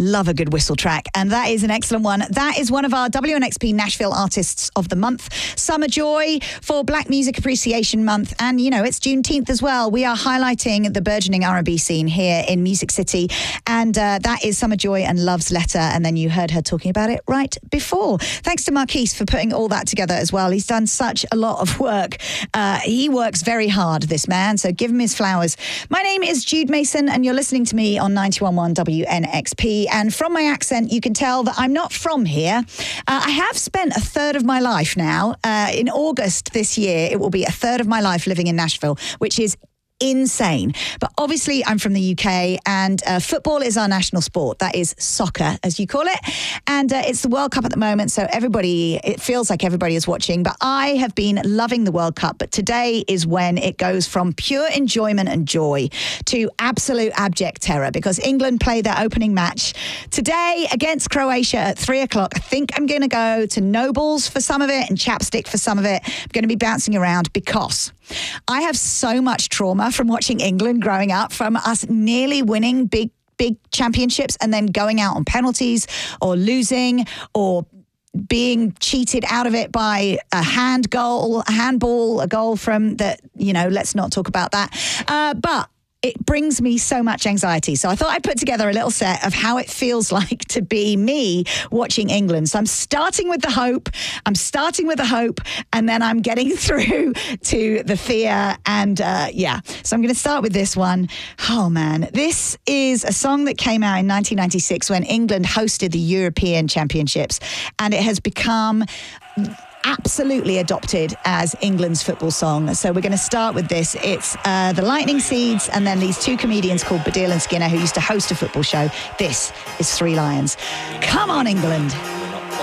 Love a good whistle track. And that is an excellent one. That is one of our WNXP Nashville Artists of the Month. Summer Joy for Black Music Appreciation Month. And, you know, it's Juneteenth as well. We are highlighting the burgeoning R&B scene here in Music City. And that is Summer Joy and Love's Letter. And then you heard her talking about it right before. Thanks to Marquise for putting all that together as well. He's done such a lot of work. He works very hard, this man. So give him his flowers. My name is Jude Mason, and you're listening to me on 91.1 WNXP. And from my accent, you can tell that I'm not from here. I have spent a third of my life now. In August this year, it will be a third of my life living in Nashville, which is insane. But obviously I'm from the UK, and football is our national sport. That is soccer, as you call it. And it's the World Cup at the moment, so it feels like everybody is watching. But I have been loving the World Cup. But today is when it goes from pure enjoyment and joy to absolute abject terror, because England play their opening match today against Croatia at 3:00. I think I'm going to go to Nobles for some of it and Chapstick for some of it. I'm going to be bouncing around because I have so much trauma from watching England growing up, from us nearly winning big championships and then going out on penalties or losing or being cheated out of it by a handball, a goal from the, let's not talk about that. But it brings me so much anxiety. So I thought I'd put together a little set of how it feels like to be me watching England. So I'm starting with the hope, and then I'm getting through to the fear. And so I'm going to start with this one. Oh, man. This is a song that came out in 1996 when England hosted the European Championships, and it has become absolutely adopted as England's football song. So we're going to start with this. It's the Lightning Seeds and then these two comedians called Baddiel and Skinner, who used to host a football show. This is Three Lions. Come on, England.